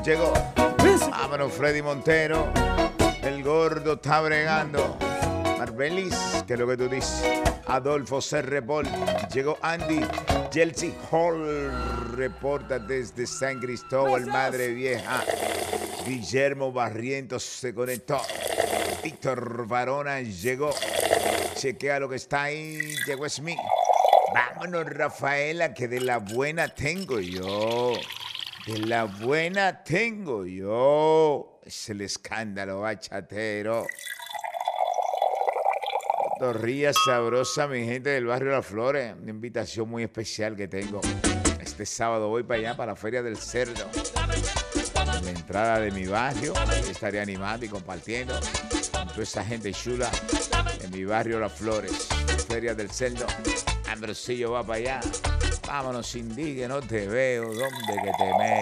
llegó. Vámonos, Freddy Montero. El gordo está bregando. Marbelis, ¿qué es lo que tú dices? Adolfo Cerrepol. Llegó Andy. Chelsea Hall reporta desde San Cristóbal, Madre Vieja. Guillermo Barrientos se conectó. Víctor Varona llegó. Chequea lo que está ahí. Llegó Smith. Vámonos, Rafaela, que de la buena tengo yo. De la buena tengo yo. Es el escándalo bachatero. Torrilla sabrosa, mi gente del barrio Las Flores. Una invitación muy especial que tengo. Este sábado voy para allá, para la Feria del Cerdo. En la entrada de mi barrio. Estaré animando y compartiendo con toda esa gente chula en mi barrio Las Flores. Feria del Cerdo. Ambrosillo va para allá. Vámonos, Cindy, que no te veo. ¿Dónde que te metes?